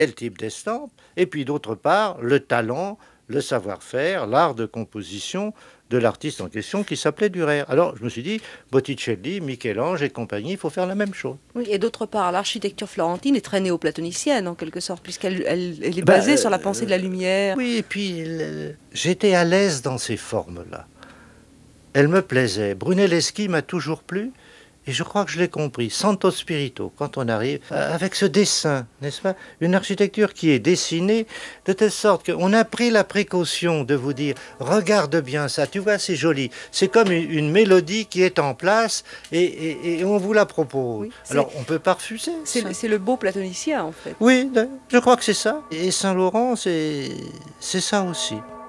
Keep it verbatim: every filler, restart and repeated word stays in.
quel type d'estampe, et puis d'autre part, le talent, le savoir-faire, l'art de composition de l'artiste en question qui s'appelait Durer. Alors je me suis dit, Botticelli, Michel-Ange et compagnie, il faut faire la même chose. Oui, et d'autre part, l'architecture florentine est très néoplatonicienne en quelque sorte, puisqu'elle elle, elle est Ben, basée sur la pensée euh, de la lumière. oui, et puis le- j'étais à l'aise dans ces formes-là. Elles me plaisaient. Brunelleschi m'a toujours plu. Et je crois que je l'ai compris, Santo Spirito, quand on arrive, euh, avec ce dessin, n'est-ce pas? Une architecture qui est dessinée de telle sorte qu'on a pris la précaution de vous dire, regarde bien ça, tu vois, c'est joli. C'est comme une, une mélodie qui est en place et, et- et on vous la propose. Oui, c'est Alors, on ne peut pas refuser c'est ça. le c'est le beau platonicien en fait. Oui, je crois que c'est ça. Et Saint-Laurent, c'est c'est ça aussi.